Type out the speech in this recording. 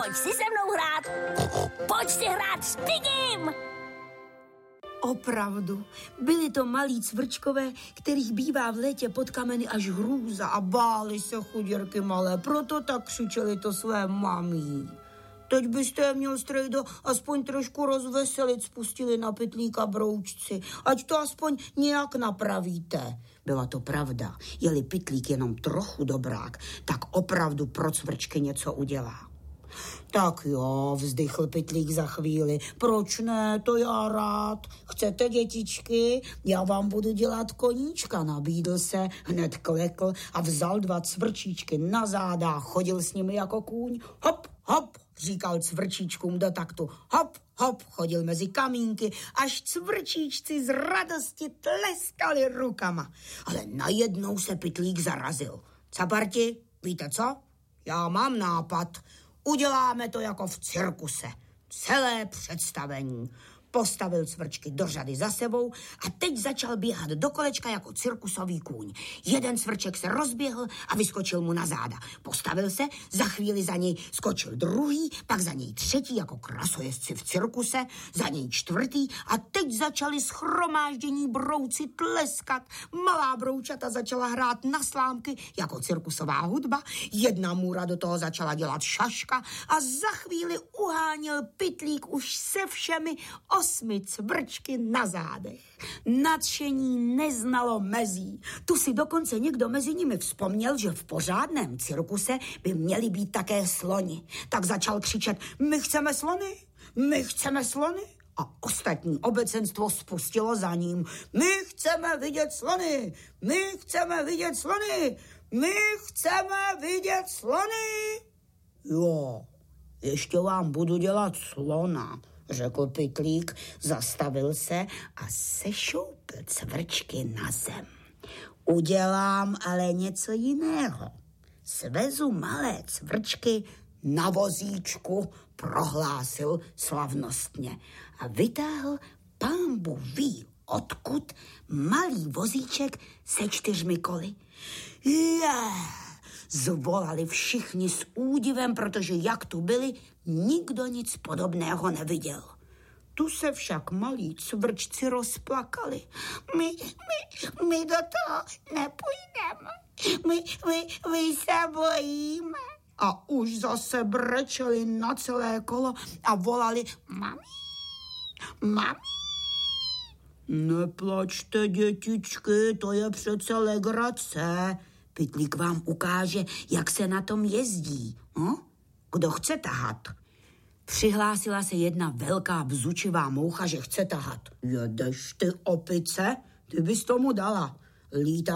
Pojď si se mnou hrát. Pojď si hrát s Pigim. Opravdu, byli to malí cvrčkové, kterých bývá v létě pod kameny až hrůza a báli se chuděrky malé, proto tak křičeli to své mamí. Teď byste je měl, strejdo, aspoň trošku rozveselit, spustili na pytlíka broučci, ať to aspoň nějak napravíte. Byla to pravda, je-li pytlík jenom trochu dobrák, tak opravdu pro cvrčky něco udělá. Tak jo, vzdychl pytlík za chvíli. Proč ne, to já rád. Chcete, dětičky? Já vám budu dělat koníčka. Nabídl se, hned klekl a vzal 2 cvrčíčky na záda, chodil s nimi jako kůň. Hop, hop, říkal cvrčíčkům do taktu. Hop, hop, chodil mezi kamínky, až cvrčíčci z radosti tleskali rukama. Ale najednou se pytlík zarazil. Caparti, víte co? Já mám nápad. Uděláme to jako v cirkuse. Celé představení. Postavil cvrčky do řady za sebou a teď začal běhat do kolečka jako cirkusový kůň. Jeden cvrček se rozběhl a vyskočil mu na záda. Postavil se, za chvíli za něj skočil druhý, pak za něj třetí jako krasojezdci v cirkuse, za něj čtvrtý a teď začali shromáždění brouci tleskat. Malá broučata začala hrát na slámky jako cirkusová hudba, jedna můra do toho začala dělat šaška a za chvíli uháněl pytlík už se všemi 8 cvrčky na zádech. Nadšení neznalo mezí. Tu si dokonce někdo mezi nimi vzpomněl, že v pořádném cirkuse by měli být také sloni. Tak začal křičet, my chceme slony, my chceme slony. A ostatní obecenstvo spustilo za ním. My chceme vidět slony, my chceme vidět slony, my chceme vidět slony. Jo, ještě vám budu dělat slona, řekl pytlík, zastavil se a sešoupl cvrčky na zem. Udělám ale něco jiného. Svezu malé cvrčky na vozíčku, prohlásil slavnostně a vytáhl pánbůh ví odkud malý vozíček se 4 koly. Zvolali všichni s údivem, protože jak tu byli, nikdo nic podobného neviděl. Tu se však malí cvrčci rozplakali. My do toho nepůjdeme. My se bojíme. A už zase brečeli na celé kolo a volali mami, mami. Neplačte, dětičky, to je přece legrace. Pytlík vám ukáže, jak se na tom jezdí. Kdo chce tahat? Přihlásila se jedna velká bzučivá moucha, že chce tahat. Jedeš ty, opice? Ty bys tomu dala. Lítá